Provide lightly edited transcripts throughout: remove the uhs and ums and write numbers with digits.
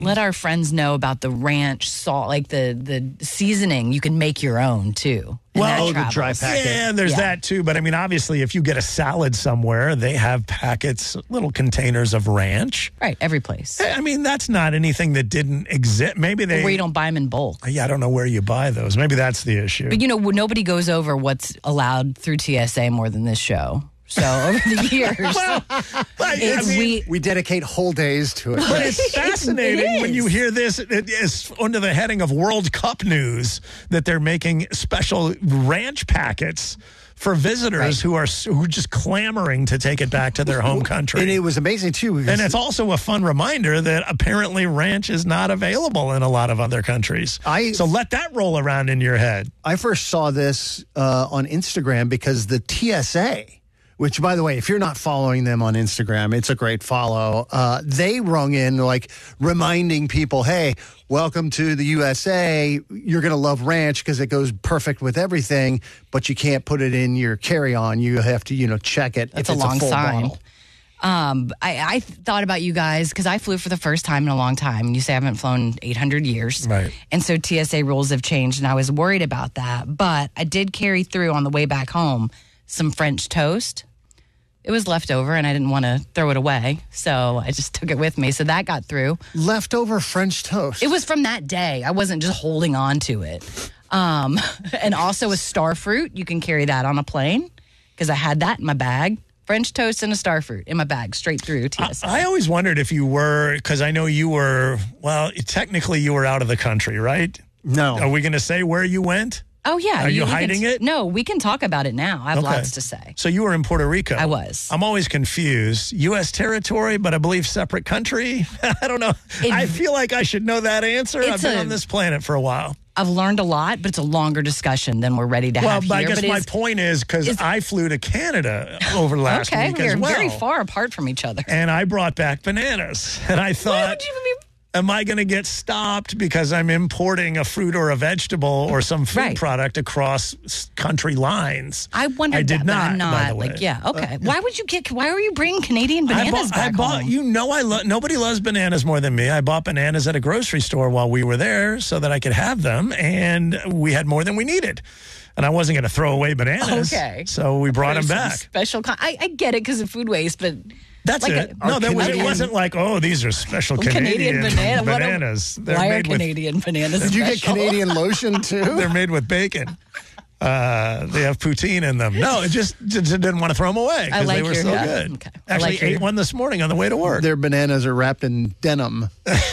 Let our friends know about the ranch salt, like the seasoning. You can make your own, too. Well, the dry packet. Yeah, there's that, too. But, I mean, obviously, if you get a salad somewhere, they have packets, little containers of ranch. Right, every place. I mean, that's not anything that didn't exist. Maybe they... Where you don't buy them in bulk. Yeah, I don't know where you buy those. Maybe that's the issue. But, nobody goes over what's allowed through TSA more than this show. So over the years, we dedicate whole days to it. But it's fascinating when you hear this. It is under the heading of World Cup news that they're making special ranch packets for visitors who are just clamoring to take it back to their home country. And it was amazing, too. And it's also a fun reminder that apparently ranch is not available in a lot of other countries. So let that roll around in your head. I first saw this on Instagram because the TSA, which, by the way, if you're not following them on Instagram, it's a great follow. They rung in, reminding people, hey, welcome to the USA. You're going to love ranch because it goes perfect with everything, but you can't put it in your carry-on. You have to, check it. That's a long sign. I thought about you guys because I flew for the first time in a long time. And you say I haven't flown 800 years. Right. And so TSA rules have changed, and I was worried about that. But I did carry through on the way back home some French toast. It was left over, and I didn't want to throw it away, so I just took it with me. So that got through. Leftover French toast. It was from that day. I wasn't just holding on to it. And also a star fruit. You can carry that on a plane because I had that in my bag. French toast and a star fruit in my bag, straight through TSA. I always wondered if you were, because I know you were, well, technically you were out of the country, right? No. Are we going to say where you went? Oh, yeah. Are you hiding it? No, we can talk about it now. I have lots to say. So you were in Puerto Rico. I was. I'm always confused. U.S. territory, but I believe separate country? I don't know. I feel like I should know that answer. I've been on this planet for a while. I've learned a lot, but it's a longer discussion than we're ready to have here. Well, I guess my point is because I flew to Canada over last week as well. We're very far apart from each other. And I brought back bananas. And I thought... Why would you be... Am I going to get stopped because I'm importing a fruit or a vegetable or some food product across country lines? I wondered I did that, not, but I'm not. by the way. Why would you why were you bringing Canadian bananas back home? Nobody loves bananas more than me. I bought bananas at a grocery store while we were there so that I could have them, and we had more than we needed. And I wasn't going to throw away bananas. Okay. So we brought them back. Special. I get it because of food waste, but... That's like it. It wasn't like, these are special Canadian bananas. Why are Canadian bananas Did you get special? Canadian lotion, too? They're made with bacon. They have poutine in them. No, it just didn't want to throw them away because they were so good. Okay. Actually, ate one this morning on the way to work. Their bananas are wrapped in denim.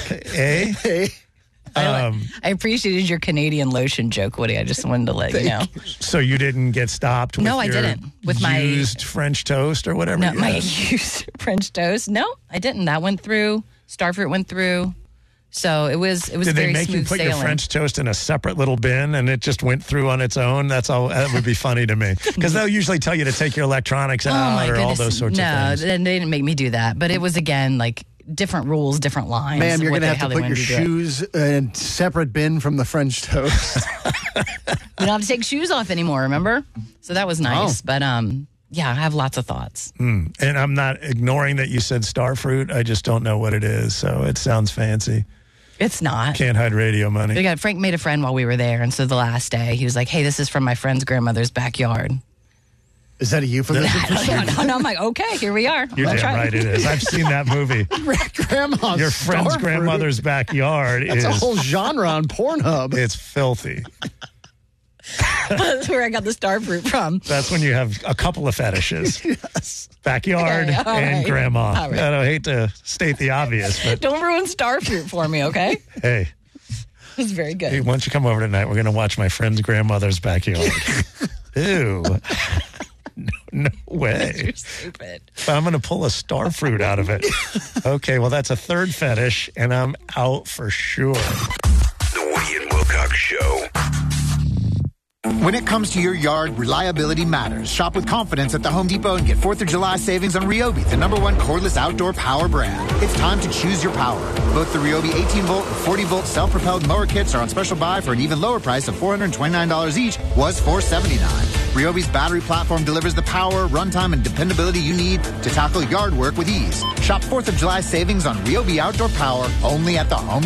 Eh? I appreciated your Canadian lotion joke, Woody. I just wanted to let you know. So you didn't get stopped with I didn't. With my used French toast or whatever? No, my used French toast. No, I didn't. That went through. Starfruit went through. So it was Did very they make you smooth put sailing. your French toast in a separate little bin and it just went through on its own? That's all. That would be funny to me because they'll usually tell you to take your electronics out or all those sorts of things. No, they didn't make me do that. But it was, again, like different rules, different lines. Ma'am, you're going to have to put your shoes in a separate bin from the French toast. You don't have to take shoes off anymore, remember? So that was nice. But, yeah, I have lots of thoughts. And I'm not ignoring that you said starfruit. I just don't know what it is. So it sounds fancy. It's not. Can't hide radio money. Frank made a friend while we were there. And so the last day, he was like, hey, this is from my friend's grandmother's backyard. Is that a euphemism? No, I'm like, okay, here we are. You're damn right it is. I've seen that movie. Grandma's Your friend's grandmother's backyard That's a whole genre on Pornhub. It's filthy. That's where I got the starfruit from. That's when you have a couple of fetishes. Yes. Backyard and grandma. All right. I don't hate to state the obvious, but... Don't ruin starfruit for me, okay? Hey. It was very good. Hey, why don't you come over tonight? We're going to watch my friend's grandmother's backyard. Ew. No way. You're stupid. I'm going to pull a starfruit out of it. Okay, well, that's a third fetish, and I'm out for sure. The Woody and Wilcox Show. When it comes to your yard, reliability matters. Shop with confidence at the Home Depot and get 4th of July savings on Ryobi, the #1 cordless outdoor power brand. It's time to choose your power. Both the Ryobi 18-volt and 40-volt self-propelled mower kits are on special buy for an even lower price of $429 each, was $479. Ryobi's battery platform delivers the power, runtime, and dependability you need to tackle yard work with ease. Shop 4th of July savings on Ryobi Outdoor Power only at the Home